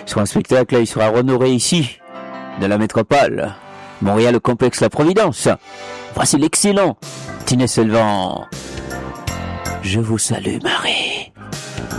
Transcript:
Sur un spectacle, il sera honoré ici, de la métropole. Montréal, au complexe La Providence. Voici l'excellent Tinez Selvan. Je vous salue, Marie.